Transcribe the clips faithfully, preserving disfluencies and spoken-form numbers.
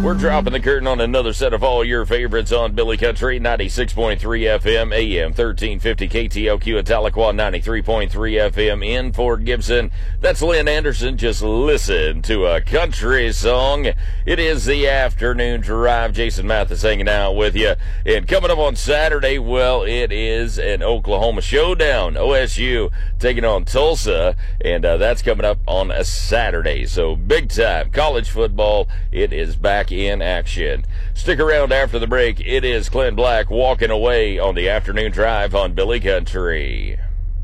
We're dropping the curtain on another set of all your favorites on Billy Country, ninety-six point three F M, A M thirteen fifty K T L Q at Tahlequah, ninety-three point three F M in Fort Gibson. That's Lynn Anderson. Just listen to a country song. It is the afternoon drive. Jason Mathis hanging out with you. And coming up on Saturday, well, it is an Oklahoma showdown. O S U taking on Tulsa, and uh, that's coming up on a Saturday. So big time college football. It is back in action. Stick around after the break. It is Clint Black walking away on the afternoon drive on Billy Country.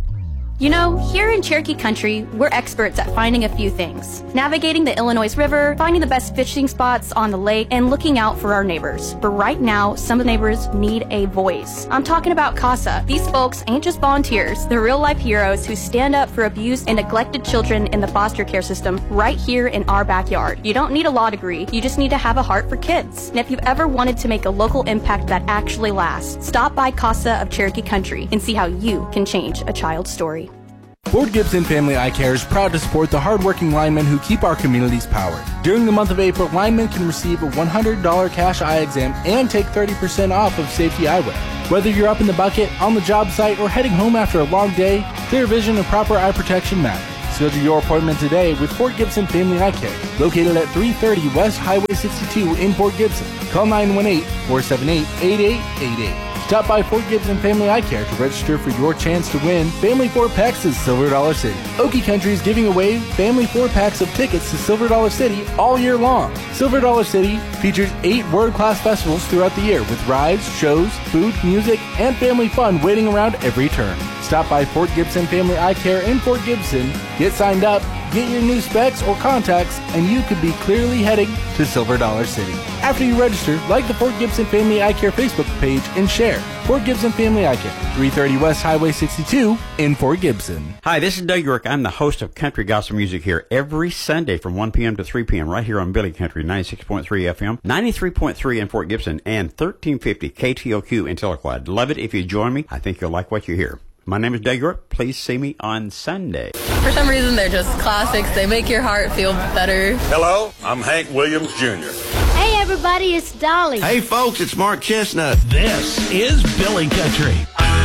You know, here in Cherokee Country, we're experts at finding a few things. Navigating the Illinois River, finding the best fishing spots on the lake, and looking out for our neighbors. But right now, some of the neighbors need a voice. I'm talking about CASA. These folks ain't just volunteers. They're real-life heroes who stand up for abused and neglected children in the foster care system right here in our backyard. You don't need a law degree. You just need to have a heart for kids. And if you've ever wanted to make a local impact that actually lasts, stop by CASA of Cherokee Country and see how you can change a child's story. Fort Gibson Family Eye Care is proud to support the hardworking linemen who keep our communities powered. During the month of April, linemen can receive a one hundred dollars cash eye exam and take thirty percent off of safety eyewear. Whether you're up in the bucket, on the job site, or heading home after a long day, clear vision and proper eye protection matter. Schedule your appointment today with Fort Gibson Family Eye Care, located at three thirty West Highway sixty-two in Fort Gibson. Call nine one eight, four seven eight, eight eight eight eight. Stop by Fort Gibson Family Eye Care to register for your chance to win Family Four Packs to Silver Dollar City. Okie Country is giving away Family Four Packs of tickets to Silver Dollar City all year long. Silver Dollar City features eight world-class festivals throughout the year with rides, shows, food, music, and family fun waiting around every turn. Stop by Fort Gibson Family Eye Care in Fort Gibson, get signed up, get your new specs or contacts, and you could be clearly heading to Silver Dollar City. After you register, like the Fort Gibson Family Eye Care Facebook page and share. Fort Gibson Family Eye Care, three thirty West Highway sixty-two in Fort Gibson. Hi, this is Doug York. I'm the host of Country Gospel Music here every Sunday from one p.m. to three p.m. right here on Billy Country, ninety-six point three F M, ninety-three point three in Fort Gibson, and thirteen fifty K T L Q in Tahlequah. I'd love it if you join me. I think you'll like what you hear. My name is Doug York. Please see me on Sunday. For some reason, they're just classics. They make your heart feel better. Hello, I'm Hank Williams Junior Hey, everybody, it's Dolly. Hey, folks, it's Mark Chestnut. This is Billy Country.